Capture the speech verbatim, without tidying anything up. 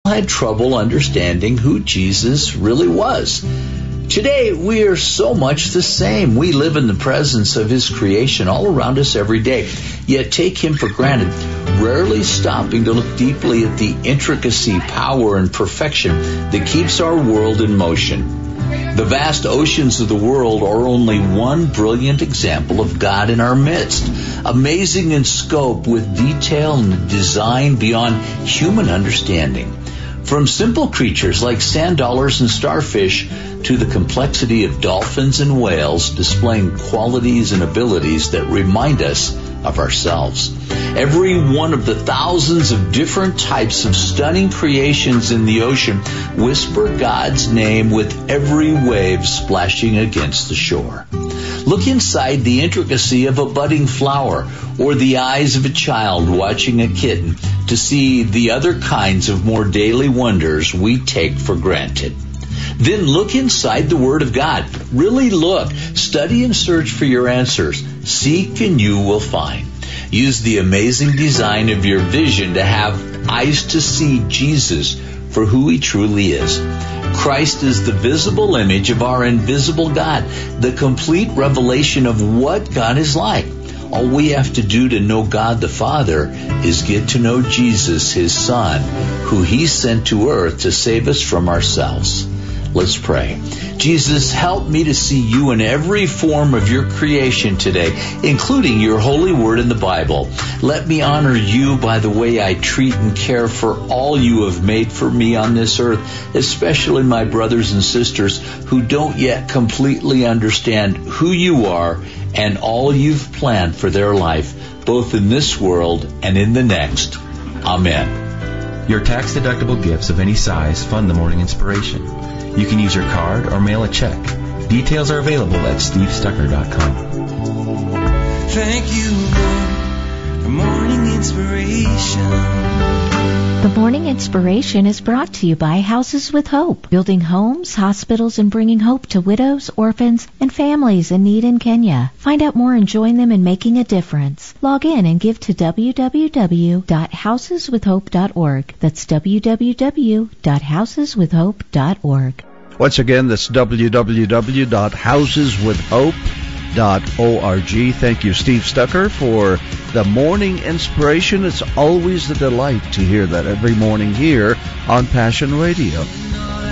had trouble understanding who Jesus really was. Today, we are so much the same. We live in the presence of His creation all around us every day, yet take Him for granted, rarely stopping to look deeply at the intricacy, power, and perfection that keeps our world in motion. The vast oceans of the world are only one brilliant example of God in our midst, amazing in scope with detail and design beyond human understanding. From simple creatures like sand dollars and starfish to the complexity of dolphins and whales displaying qualities and abilities that remind us of ourselves. Every one of the thousands of different types of stunning creations in the ocean whisper God's name with every wave splashing against the shore. Look inside the intricacy of a budding flower or the eyes of a child watching a kitten to see the other kinds of more daily wonders we take for granted. Then look inside the Word of God. Really look. Study and search for your answers. Seek and you will find. Use the amazing design of your vision to have eyes to see Jesus for who He truly is. Christ is the visible image of our invisible God, the complete revelation of what God is like. All we have to do to know God the Father is get to know Jesus, His Son, who He sent to earth to save us from ourselves. Let's pray. Jesus, help me to see You in every form of Your creation today, including Your holy word in the Bible. Let me honor You by the way I treat and care for all You have made for me on this earth, especially my brothers and sisters who don't yet completely understand who You are and all You've planned for their life, both in this world and in the next. Amen. Your tax-deductible gifts of any size fund the Morning Inspiration. You can use your card or mail a check. Details are available at steve stucker dot com. Thank you, Lord, for Morning Inspiration. The Morning Inspiration is brought to you by Houses with Hope, building homes, hospitals, and bringing hope to widows, orphans, and families in need in Kenya. Find out more and join them in making a difference. Log in and give to w w w dot houses with hope dot org. That's w w w dot houses with hope dot org. Once again, that's w w w dot houses with hope dot org. Thank you, Steve Stucker, for the Morning Inspiration. It's always a delight to hear that every morning here on Passion Radio.